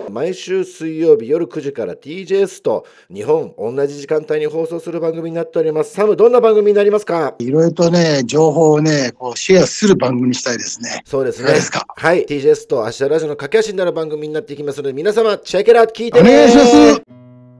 毎週水曜日夜9時から TJS と日本同じ時間帯に放送する番組になっております。サム、どんな番組になりますか？ いろいろとね、情報をね、シェアする番組にしたいですね。 そうですね。 いかがですか？ はい。TJS と芦田ラジオの駆け足になる番組になっていきますので、皆様、チェックイットアウト聞いてね。 お願いします。